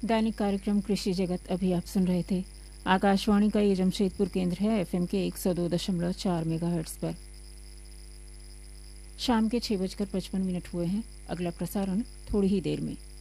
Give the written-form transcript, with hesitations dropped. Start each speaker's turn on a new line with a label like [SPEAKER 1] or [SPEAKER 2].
[SPEAKER 1] दैनिक कार्यक्रम कृषि जगत अभी आप सुन रहे थे। आकाशवाणी का ये जमशेदपुर केंद्र है, एफएम के 102.4 मेगाहर्ट्ज पर। शाम के 6:55 हुए हैं। अगला प्रसारण थोड़ी ही देर में।